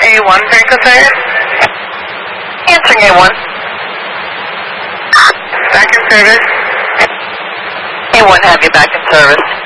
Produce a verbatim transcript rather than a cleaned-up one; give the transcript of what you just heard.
A one, Franco Fire. Answering A one. Back in service. A one, have you back in service.